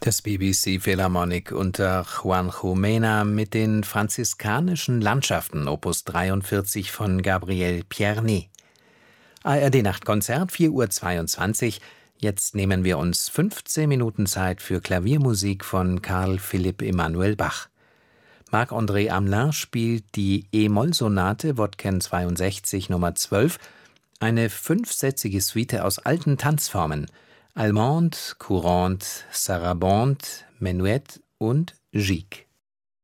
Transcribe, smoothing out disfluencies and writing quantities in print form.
Das BBC Philharmonic unter Juanjo Mena mit den franziskanischen Landschaften Opus 43 von Gabriel Pierny. ARD Nachtkonzert 4:22 Uhr. Jetzt nehmen wir uns 15 Minuten Zeit für Klaviermusik von Carl Philipp Emanuel Bach. Marc-André Hamelin spielt die E-Moll-Sonate Wodken 62 Nummer 12, eine fünfsätzige Suite aus alten Tanzformen: Allemande, Courante, Sarabande, Menuett und Gigue.